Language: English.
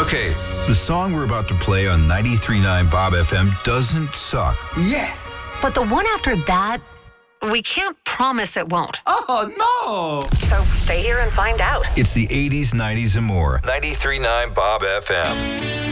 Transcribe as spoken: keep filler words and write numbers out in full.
Okay, the song we're about to play on ninety-three point nine Bob F M doesn't suck. Yes! But the one after that, we can't promise it won't. Oh, no! So stay here and find out. It's the eighties, nineties, and more. ninety-three point nine Bob F M.